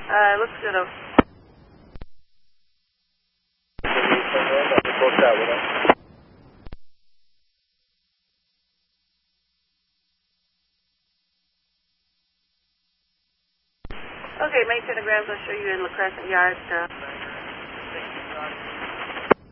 Looks good. Okay, make 10 grams. I'll show you in La Crescent Yard.